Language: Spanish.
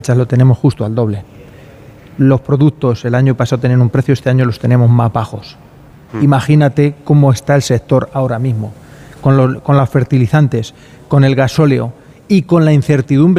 lo tenemos justo al doble. Los productos el año pasado tenían un precio, este año los tenemos más bajos. Imagínate cómo está el sector ahora mismo, con los fertilizantes, con el gasóleo y con la incertidumbre